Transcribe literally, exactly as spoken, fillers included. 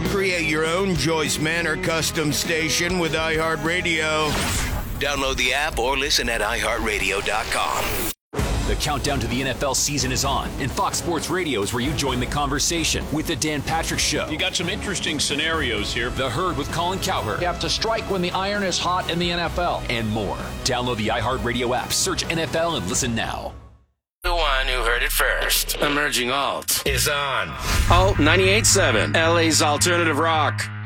Create your own Joyce Manor custom station with iHeartRadio. Download the app or listen at i heart radio dot com. The countdown to the N F L season is on, and Fox Sports Radio is where you join the conversation with the Dan Patrick Show. You got some interesting scenarios here. The Herd with Colin Cowherd. You have to strike when the iron is hot in the N F L. And more. Download the iHeartRadio app, search N F L, and listen now. The one who heard it first. Emerging Alt is on. Alt ninety-eight point seven, L A's alternative rock.